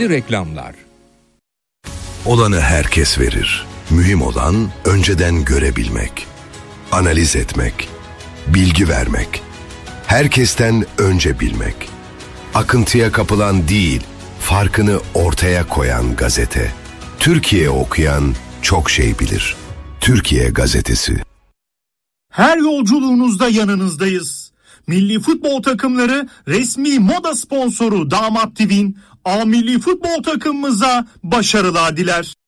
Şimdi reklamlar. Olanı herkes verir. Mühim olan önceden görebilmek, analiz etmek, bilgi vermek, herkesten önce bilmek. Akıntıya kapılan değil, farkını ortaya koyan gazete. Türkiye okuyan çok şey bilir. Türkiye Gazetesi. Her yolculuğunuzda yanınızdayız. Milli futbol takımları resmi moda sponsoru Damat TV'nin A milli futbol takımımıza başarılar diler.